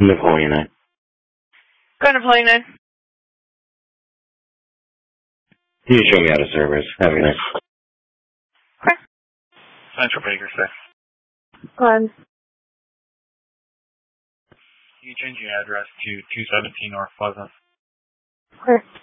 Napoleon 9. Go ahead, Napoleon 9. You show me how to service. Have a good night. Okay. Central Baker 6. Go ahead. Can you change your address to 217 North Pleasant? Okay.